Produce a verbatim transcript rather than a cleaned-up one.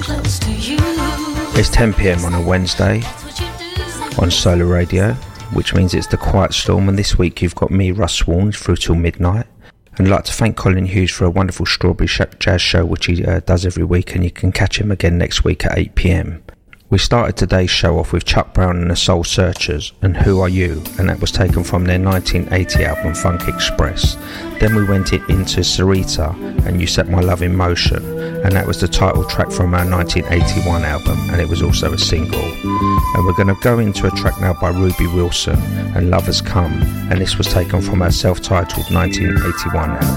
It's ten p.m. on a Wednesday on Solar Radio, which means it's the Quiet Storm, and this week you've got me, Russ Swan, through till midnight. And I'd like to thank Colin Hughes for a wonderful Strawberry Jazz show which he uh, does every week, and you can catch him again next week at eight p.m. We started today's show off with Chuck Brown and the Soul Searchers and Who Are You, and that was taken from their nineteen eighty album Funk Express. Then we went it into Sarita and You Set My Love in Motion, and that was the title track from our nineteen eighty-one album, and it was also a single. And we're going to go into a track now by Ruby Wilson and Lovers Come, and this was taken from our self-titled nineteen eighty-one album.